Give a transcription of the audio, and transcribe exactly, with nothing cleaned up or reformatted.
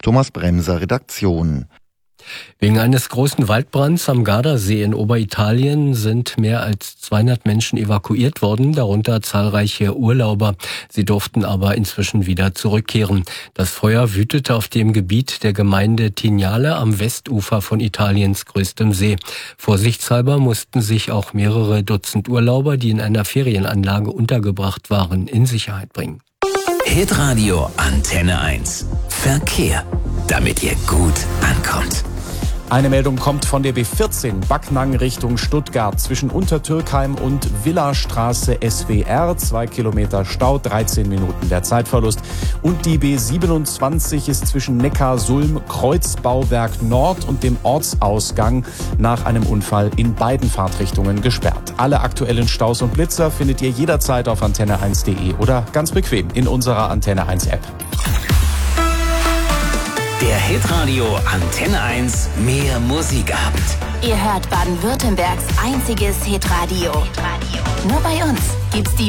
Thomas Bremser, Redaktion. Wegen eines großen Waldbrands am Gardasee in Oberitalien sind mehr als zweihundert Menschen evakuiert worden, darunter zahlreiche Urlauber. Sie durften aber inzwischen wieder zurückkehren. Das Feuer wütete auf dem Gebiet der Gemeinde Tignale am Westufer von Italiens größtem See. Vorsichtshalber mussten sich auch mehrere Dutzend Urlauber, die in einer Ferienanlage untergebracht waren, in Sicherheit bringen. Hitradio Antenne eins. Verkehr, damit ihr gut ankommt. Eine Meldung kommt von der B vierzehn Backnang Richtung Stuttgart zwischen Untertürkheim und Villastraße S W R. Zwei Kilometer Stau, dreizehn Minuten der Zeitverlust. Und die B siebenundzwanzig ist zwischen Neckarsulm, Kreuzbauwerk Nord und dem Ortsausgang nach einem Unfall in beiden Fahrtrichtungen gesperrt. Alle aktuellen Staus und Blitzer findet ihr jederzeit auf antenne eins punkt de oder ganz bequem in unserer Antenne eins App. Der Hitradio Antenne eins Mehr Musikabend. Ihr hört Baden-Württembergs einziges Hitradio. Hitradio. Nur bei uns gibt's die